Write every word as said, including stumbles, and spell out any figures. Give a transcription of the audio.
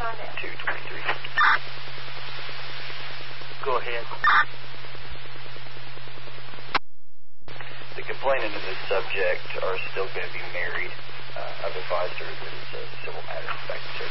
two twenty-three. Go ahead. The complainant and the subject are still going to be married. Uh, I've advised her that it's a civil matter. Back to